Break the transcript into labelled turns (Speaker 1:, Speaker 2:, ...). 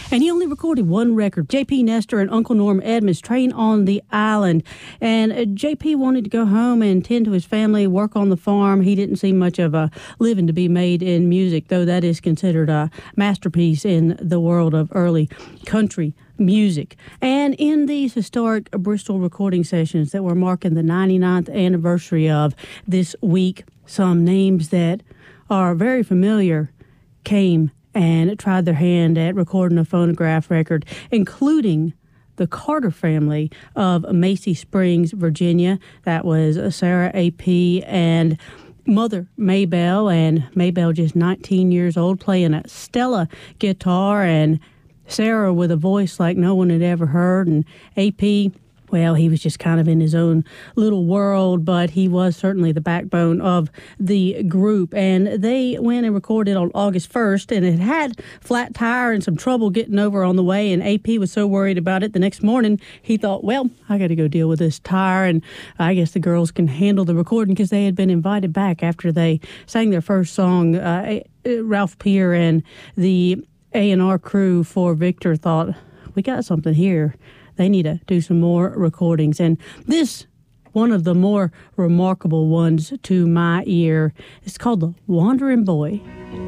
Speaker 1: And he only recorded one record, J.P. Nestor and Uncle Norm Edmonds, Train on the Island. And J.P. wanted to go home and tend to his family, work on the farm. He didn't see much of a living to be made in music, though that is considered a masterpiece in the world of early country music. And in these historic Bristol recording sessions that we're marking the 99th anniversary of this week, some names that are very familiar came and tried their hand at recording a phonograph record, including the Carter family of Macy Springs, Virginia. That was Sarah A.P. and Mother Maybelle, and Maybelle just 19 years old, playing a Stella guitar, and Sarah with a voice like no one had ever heard, and A.P., well, he was just kind of in his own little world, but he was certainly the backbone of the group. And they went and recorded on August 1st, and it had flat tire and some trouble getting over on the way, and AP was so worried about it the next morning, he thought, well, I got to go deal with this tire, and I guess the girls can handle the recording, because they had been invited back after they sang their first song. Ralph Peer and the A&R crew for Victor thought, we got something here. They need to do some more recordings. And this, one of the more remarkable ones to my ear, is called The Wandering Boy.